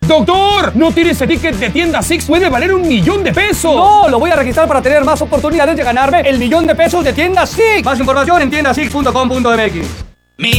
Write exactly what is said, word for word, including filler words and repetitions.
¡Doctor! ¡No tire ese ticket de Tienda Six! ¡Puede valer un millón de pesos! No, lo voy a registrar para tener más oportunidades de ganarme el millón de pesos de Tienda Six. Más información en tienda six punto com punto m x.